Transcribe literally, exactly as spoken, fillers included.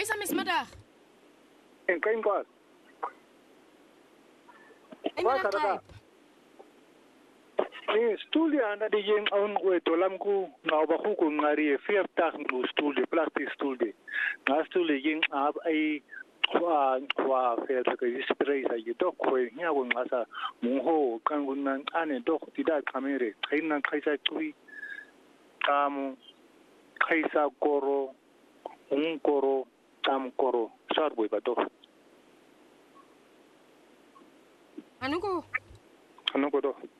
is aan mismiddag. En kain kwa. Kwa sarada. Ni studio anda di jeng aun we tolam ku na ba ku ku ngari fi afta ku studio plastic studio. Na studio jeng ab ai kwa kwa fe ta ke spray sa yi to ko nya wo ngasa mu ho kan gun nan ane to tidak kamere kain nan kai sa tui kamu kai sa koro un koro tam koro sar boy ba to. Anu ko? Anu ko to.